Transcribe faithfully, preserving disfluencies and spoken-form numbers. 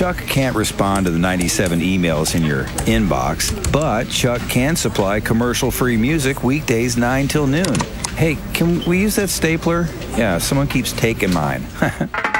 Chuck can't respond to the ninety-seven emails in your inbox, but Chuck can supply commercial-free music weekdays nine till noon. Hey, can we use that stapler? Yeah, someone keeps taking mine.